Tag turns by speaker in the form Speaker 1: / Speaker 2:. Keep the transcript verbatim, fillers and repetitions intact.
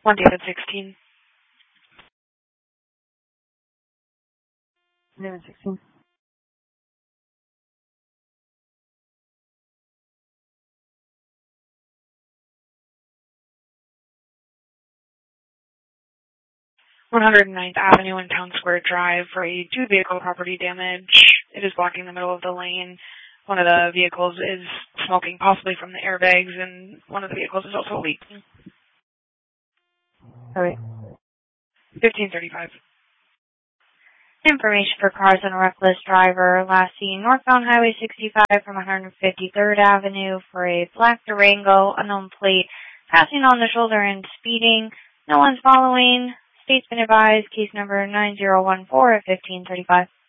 Speaker 1: One David sixteen.
Speaker 2: David sixteen.
Speaker 1: one hundred ninth Avenue and Town Square Drive for a two-vehicle property damage. It is blocking the middle of the lane. One of the vehicles is smoking, possibly from the airbags, and one of the vehicles is also leaking.
Speaker 2: All right.
Speaker 1: fifteen thirty-five.
Speaker 3: Information for cars on a reckless driver. Last seen northbound Highway sixty-five from one fifty-third Avenue for a black Durango, unknown plate, passing on the shoulder and speeding. No one's following. State's been advised. Case number nine zero one four at fifteen thirty-five.